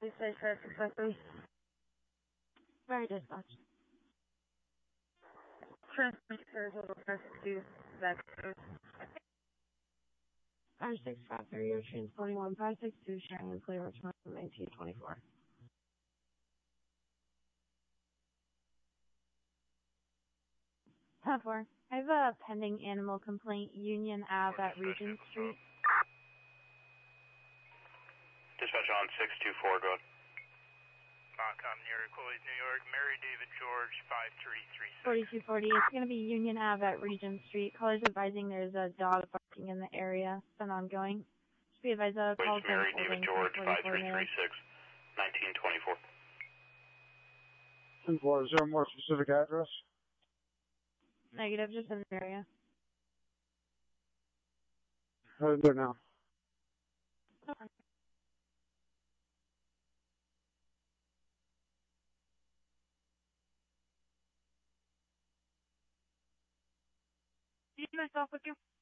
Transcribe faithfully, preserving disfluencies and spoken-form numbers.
Please say five six five three. Very dispatch. Transmit Sarasota five six two, back to five six five three, you're transporting one five six two, sharing and clear return from nineteen twenty-four. ten four. I have a pending animal complaint, Union Ave at Regent Street. Dispatch on six two four, go ahead. Montcalm near Equality, New York, Mary David George, five three three six. forty-two forty, it's going to be Union Ave at Regent Street. Callers advising there's a dog barking in the area. It's been ongoing. Should be advised of calls Mary David George, five three three six, nineteen twenty-four. ten four, is there a more specific address? Negative, just in the area. Headed there now. Okay. See myself with you.